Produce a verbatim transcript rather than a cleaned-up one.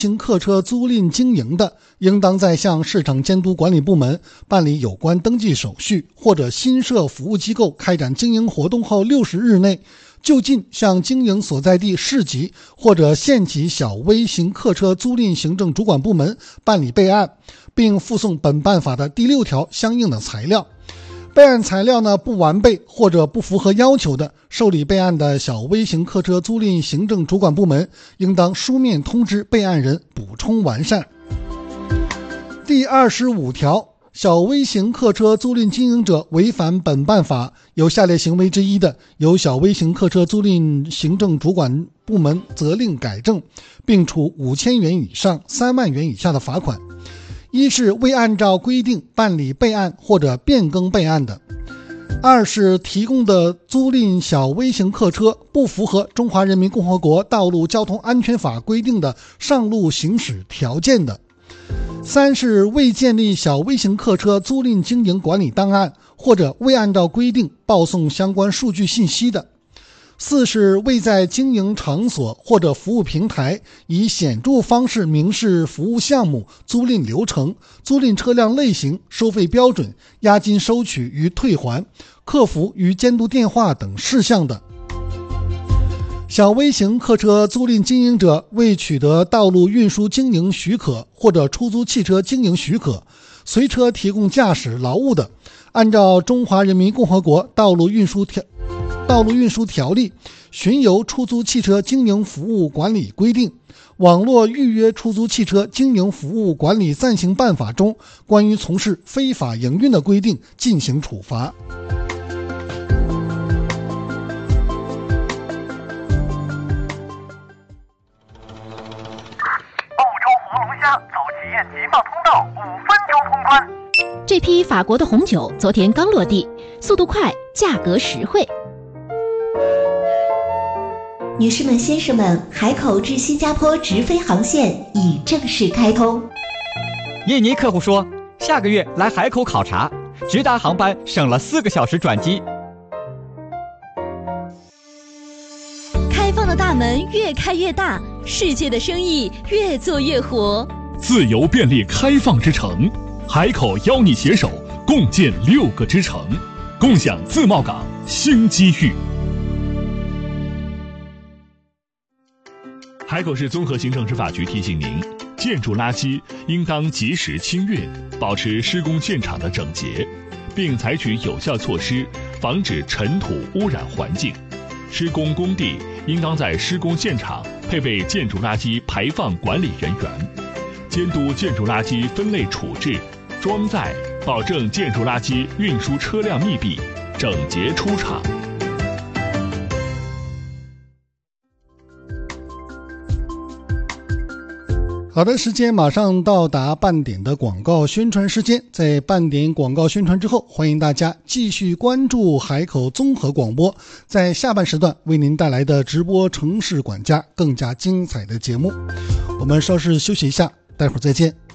型客车租赁经营的，应当在向市场监督管理部门办理有关登记手续，或者新设服务机构开展经营活动后六十日内，就近向经营所在地市级或者县级小微型客车租赁行政主管部门办理备案，并附送本办法的第六条相应的材料。备案材料呢不完备或者不符合要求的，受理备案的小微型客车租赁行政主管部门应当书面通知备案人补充完善。第二十五条，小微型客车租赁经营者违反本办法有下列行为之一的，由小微型客车租赁行政主管部门责令改正，并处五千元以上三万元以下的罚款。一是未按照规定办理备案或者变更备案的；二是提供的租赁小微型客车不符合中华人民共和国道路交通安全法规定的上路行驶条件的；三是未建立小微型客车租赁经营管理档案，或者未按照规定报送相关数据信息的；四是未在经营场所或者服务平台以显著方式明示服务项目、租赁流程、租赁车辆类型、收费标准、押金收取与退还、客服与监督电话等事项的。小微型客车租赁经营者未取得道路运输经营许可或者出租汽车经营许可，随车提供驾驶劳务的，按照中华人民共和国道路运输条道路运输条例、巡游出租汽车经营服务管理规定、网络预约出租汽车经营服务管理暂行办法中关于从事非法营运的规定进行处罚。 澳洲活龙虾走企业急放通道，五分钟通关。 这批法国的红酒昨天刚落地，速度快，价格实惠。 女士们、先生们，海口至新加坡直飞航线已正式开通。 印尼客户说，下个月来海口考察，直达航班省了四个小时转机。 开放的大门越开越大，世界的生意越做越活。 自由便利开放之城，海口邀你携手，共建六个之城，共享自贸港新机遇。海口市综合行政执法局提醒您，建筑垃圾应当及时清运，保持施工现场的整洁，并采取有效措施防止尘土污染环境。施工工地应当在施工现场配备建筑垃圾排放管理人员，监督建筑垃圾分类处置、装载，保证建筑垃圾运输车辆密闭、整洁出厂。 好的，时间马上到达半点的广告宣传时间。在半点广告宣传之后，欢迎大家继续关注海口综合广播，在下半时段为您带来的直播城市管家更加精彩的节目。我们稍事休息一下，待会儿再见。